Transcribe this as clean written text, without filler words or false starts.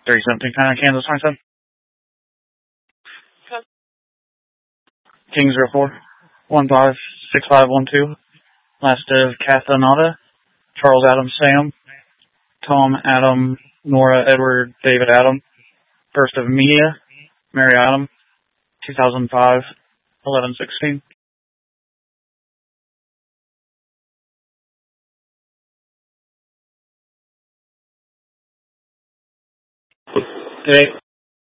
317 Kansas 27. Kings 04 156512. Last of Cathanata, Charles Adam Sam, Tom Adam, Nora Edward David Adam. First of Mia, Mary Adam, 2005 1116. Today,